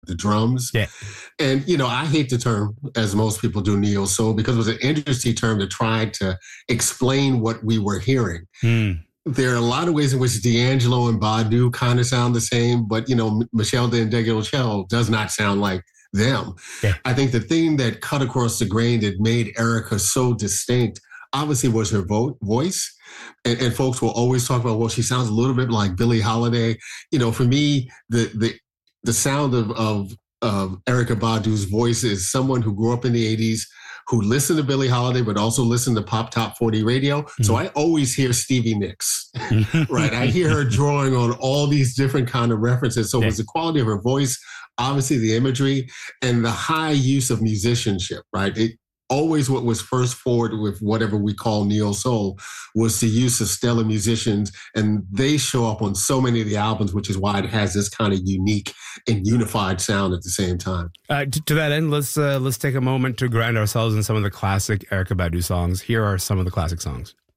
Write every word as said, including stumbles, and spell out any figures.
the drums. Yeah. And, you know, I hate the term, as most people do, neo soul, because it was an interesting term that tried to explain what we were hearing. Mm. There are a lot of ways in which D'Angelo and Badu kind of sound the same, but, you know, Michelle D'Angelo does not sound like them. Yeah. I think the thing that cut across the grain that made Erykah so distinct, obviously, was her vo- voice. And, and folks will always talk about, well, she sounds a little bit like Billie Holiday. You know, for me, the the the sound of, of, of Erykah Badu's voice is someone who grew up in the eighties, who listened to Billie Holiday, but also listened to Pop Top forty radio. Mm-hmm. So I always hear Stevie Nicks, right? I hear her drawing on all these different kind of references. So yeah. It was the quality of her voice, obviously the imagery, and the high use of musicianship, right? It, always what was first forward with whatever we call neo soul was the use of stellar musicians, and they show up on so many of the albums, which is why it has this kind of unique and unified sound at the same time. Uh, to, to that end, let's uh, let's take a moment to ground ourselves in some of the classic Erykah Badu songs. Here are some of the classic songs.